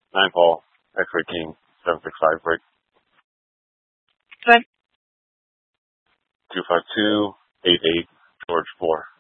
9 Paul, X-Ray King, 765 break. Okay. 25288 George 4.